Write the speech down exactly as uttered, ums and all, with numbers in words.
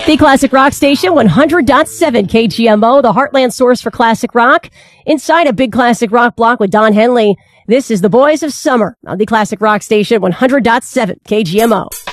The Classic Rock Station, one hundred point seven K G M O, the Heartland source for classic rock. Inside a big classic rock block with Don Henley, this is the Boys of Summer on the Classic Rock Station, one hundred point seven K G M O.